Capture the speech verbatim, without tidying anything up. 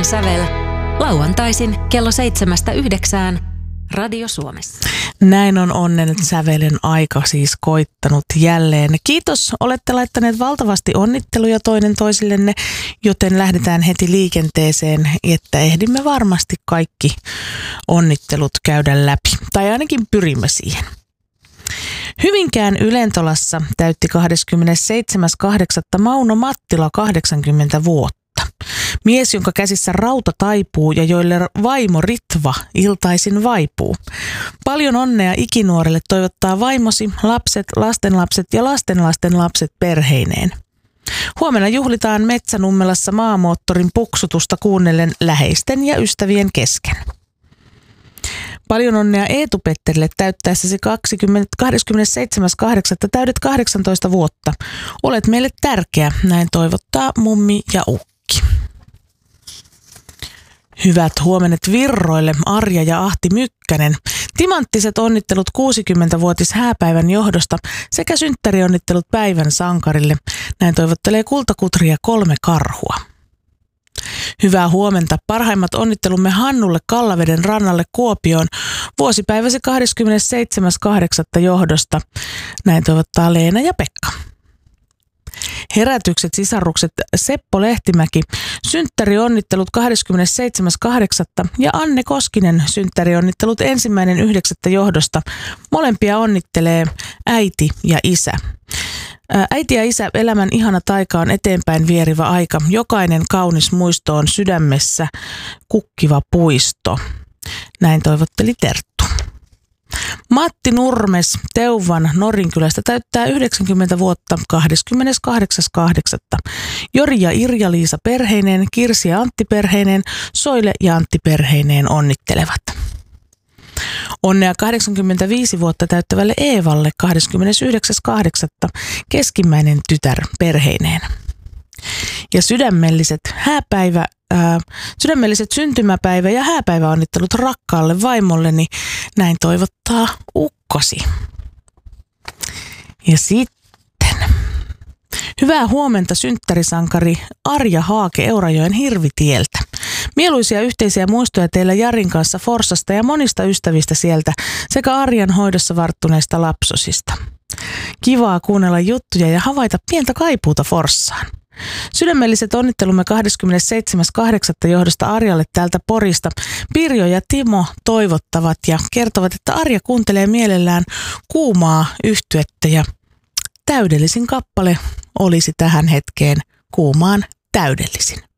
Sävel. Lauantaisin kello seitsemästä yhdeksään Radio Suomessa. Näin on onnen sävelen aika siis koittanut jälleen. Kiitos, olette laittaneet valtavasti onnitteluja toinen toisillenne, joten lähdetään heti liikenteeseen, että ehdimme varmasti kaikki onnittelut käydä läpi. Tai ainakin pyrimme siihen. Hyvinkään Ylentolassa täytti kahdeskymmenesseitsemäs kahdeksatta Mauno Mattila kahdeksankymmentä vuotta. Mies, jonka käsissä rauta taipuu ja joille vaimo Ritva iltaisin vaipuu. Paljon onnea ikinuorelle toivottaa vaimosi, lapset, lastenlapset ja lastenlasten lapset perheineen. Huomenna juhlitaan Metsänummelassa maamoottorin puksutusta kuunnellen läheisten ja ystävien kesken. Paljon onnea Eetu Petterille täyttäessäsi kahdeskymmenesseitsemäs kahdeksatta täydet kahdeksantoista vuotta. Olet meille tärkeä, näin toivottaa mummi ja ukki. Hyvät huomenet Virroille, Arja ja Ahti Mykkänen. Timanttiset onnittelut kuusikymmentävuotis hääpäivän johdosta sekä synttärionnittelut päivän sankarille. Näin toivottelee Kultakutria kolme karhua. Hyvää huomenta. Parhaimmat onnittelumme Hannulle Kallaveden rannalle Kuopioon vuosipäiväsi kahdeskymmenesseitsemäs kahdeksatta johdosta. Näin toivottaa Leena ja Pekka. Herätykset sisarukset Seppo Lehtimäki, synttärionnittelut kahdeskymmenesseitsemäs kahdeksatta ja Anne Koskinen, synttärionnittelut ensimmäinen yhdeksättä johdosta. Molempia onnittelee äiti ja isä. Äiti ja isä, elämän ihana taika on eteenpäin vierivä aika. Jokainen kaunis muisto on sydämessä kukkiva puisto. Näin toivotteli Terttu. Matti Nurmes Teuvan Norinkylästä täyttää yhdeksänkymmentä vuotta kahdeskymmeneskahdeksas kahdeksatta Jori ja Irja-Liisa perheineen, Kirsi ja Antti perheineen, Soile ja Antti perheineen onnittelevat. Onnea kahdeksankymmentäviisi vuotta täyttävälle Eevalle kahdeskymmenesyhdeksäs kahdeksatta keskimmäinen tytär perheineen. Ja sydämelliset hääpäivä, ää, sydämelliset syntymäpäivä ja hääpäiväonnittelut rakkaalle vaimolleni, näin toivottaa ukkosi. Ja sitten hyvää huomenta synttärisankari Arja Haake Eurajoen Hirvitieltä. Mieluisia yhteisiä muistoja teillä Jarin kanssa Forssasta ja monista ystävistä sieltä sekä arjen hoidossa varttuneista lapsosista. Kivaa kuunnella juttuja ja havaita pientä kaipuuta Forssaan. Sydämelliset onnittelumme kahdeskymmenesseitsemäs kahdeksatta johdosta Arjalle täältä Porista. Pirjo ja Timo toivottavat ja kertovat, että Arja kuuntelee mielellään kuumaa yhtyettä ja täydellisin kappale olisi tähän hetkeen Kuumaan täydellisin.